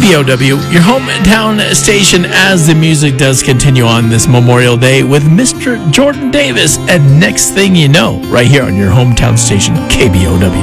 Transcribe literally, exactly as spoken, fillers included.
B O W, your hometown station, as the music does continue on this Memorial Day with Mister Jordan Davis. And next thing you know, right here on your hometown station, K B O W.